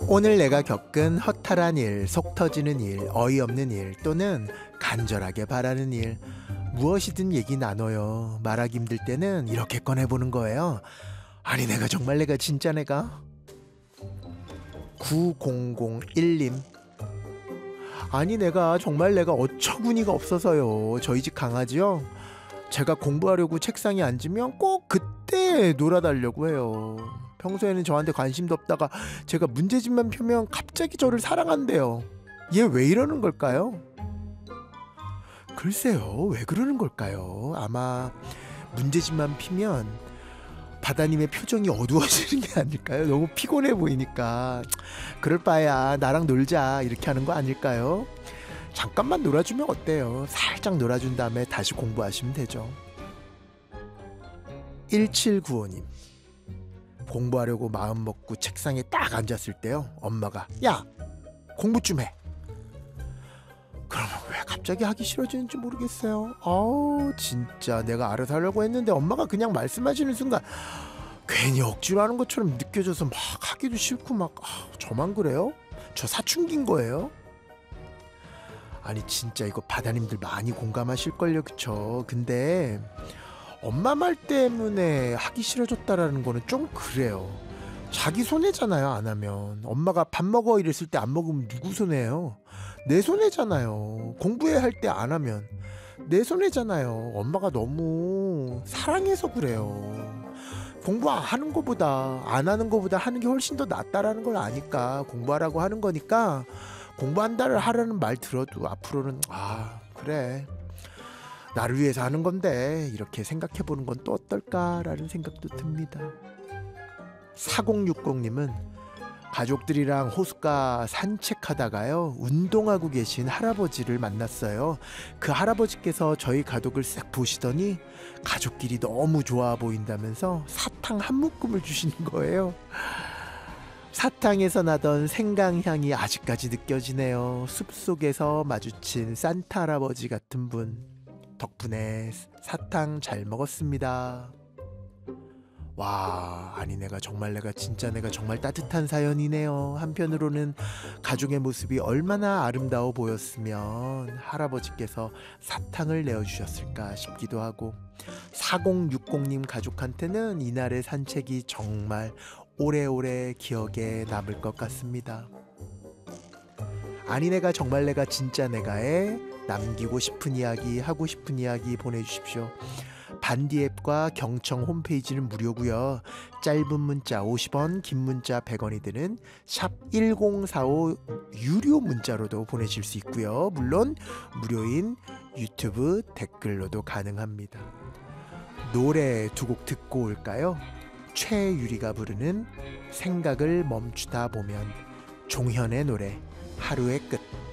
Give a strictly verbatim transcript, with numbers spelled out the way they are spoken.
오늘 내가 겪은 허탈한 일, 속 터지는 일, 어이없는 일 또는 간절하게 바라는 일 무엇이든 얘기 나눠요. 말하기 힘들 때는 이렇게 꺼내보는 거예요. 아니 내가 정말 내가 진짜 내가 구공공일님 아니 내가 정말 내가 어처구니가 없어서요. 저희 집 강아지요, 제가 공부하려고 책상에 앉으면 꼭 그때 놀아달라고 해요. 평소에는 저한테 관심도 없다가 제가 문제집만 펴면 갑자기 저를 사랑한대요. 얘 왜 이러는 걸까요? 글쎄요, 왜 그러는 걸까요? 아마 문제집만 피면 바다님의 표정이 어두워지는 게 아닐까요? 너무 피곤해 보이니까 그럴 바에야 나랑 놀자 이렇게 하는 거 아닐까요? 잠깐만 놀아주면 어때요? 살짝 놀아준 다음에 다시 공부하시면 되죠. 일칠구오님 공부하려고 마음먹고 책상에 딱 앉았을 때요, 엄마가 야 공부 좀 해. 그러면 왜 갑자기 하기 싫어지는지 모르겠어요. 아우 진짜 내가 알아서 하려고 했는데 엄마가 그냥 말씀하시는 순간 괜히 억지로 하는 것처럼 느껴져서 막 하기도 싫고 막 아, 저만 그래요? 저 사춘기인 거예요? 아니 진짜 이거 바다님들 많이 공감하실걸요, 그쵸? 근데 엄마 말 때문에 하기 싫어졌다라는 거는 좀 그래요. 자기 손해잖아요. 안 하면 엄마가 밥 먹어 이랬을 때 안 먹으면 누구 손해예요? 내 손해잖아요. 공부해 할 때 안 하면 내 손해잖아요. 엄마가 너무 사랑해서 그래요. 공부하는 거보다 안 하는 거보다 하는 게 훨씬 더 낫다라는 걸 아니까 공부하라고 하는 거니까, 공부한다를 하라는 말 들어도 앞으로는 아 그래 나를 위해서 하는 건데 이렇게 생각해 보는 건 또 어떨까라는 생각도 듭니다. 사공육공님은 가족들이랑 호숫가 산책하다가요 운동하고 계신 할아버지를 만났어요. 그 할아버지께서 저희 가족을 싹 보시더니 가족끼리 너무 좋아 보인다면서 사탕 한 묶음을 주시는 거예요. 사탕에서 나던 생강향이 아직까지 느껴지네요. 숲속에서 마주친 산타 할아버지 같은 분 덕분에 사탕 잘 먹었습니다. 와, 아니 내가 정말 내가 진짜 내가 정말 따뜻한 사연이네요. 한편으로는 가족의 모습이 얼마나 아름다워 보였으면 할아버지께서 사탕을 내어주셨을까 싶기도 하고, 사공육공님 가족한테는 이날의 산책이 정말 오래오래 기억에 남을 것 같습니다. 아니 내가 정말 내가 진짜 내가에 남기고 싶은 이야기, 하고 싶은 이야기 보내주십시오. 반디 앱과 경청 홈페이지는 무료고요. 짧은 문자 오십 원, 긴 문자 백 원이 드는 샵 일공사오 유료 문자로도 보내실 수 있고요. 물론 무료인 유튜브 댓글로도 가능합니다. 노래 두 곡 듣고 올까요? 최유리가 부르는 생각을 멈추다 보면, 종현의 노래 하루의 끝.